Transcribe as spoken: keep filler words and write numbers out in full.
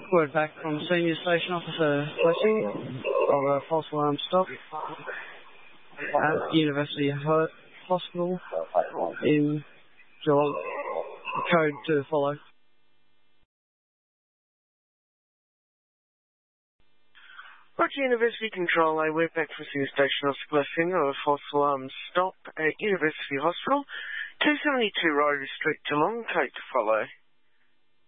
Word back from Senior Station Officer Blessing of a false alarm stop at University Ho- Hospital in Geelong. Code to follow. Roger, University Control, I word back from Senior Station Officer Blessing of a false alarm stop at University Hospital, two seventy-two Ryrie Street, Geelong. Code to follow.